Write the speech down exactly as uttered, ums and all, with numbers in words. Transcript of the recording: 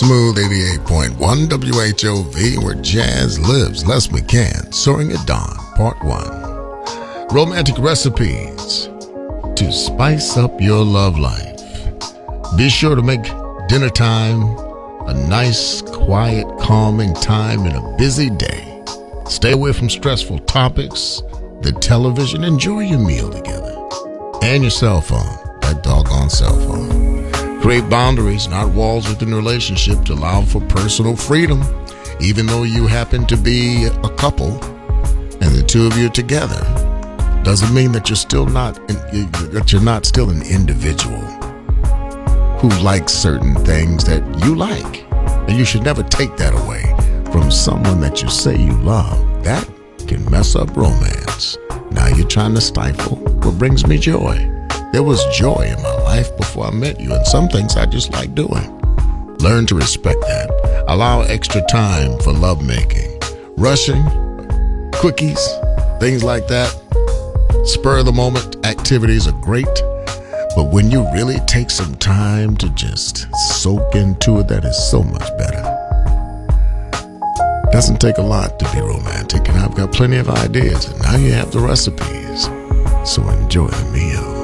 Smooth eighty-eight point one W H O V, where jazz lives. Les McCann, Soaring at Dawn, Part one. Romantic recipes to spice up your love life. Be sure to make dinner time a nice, quiet, calming time in a busy day. Stay away from stressful topics, the television. Enjoy your meal together. And your cell phone, that doggone cell phone. Create boundaries, not walls within the relationship, to allow for personal freedom. Even though you happen to be a couple and the two of you are together, doesn't mean that you're still not that you're not still an individual who likes certain things that you like. And you should never take that away from someone that you say you love. That can mess up romance. Now you're trying to stifle what brings me joy. There was joy in my life before I met you, and some things I just like doing. Learn to respect that. Allow extra time for lovemaking. Rushing, quickies, things like that. Spur of the moment activities are great, but when you really take some time to just soak into it, that is so much better. Doesn't take a lot to be romantic, and I've got plenty of ideas, and now you have the recipes. So enjoy the meal.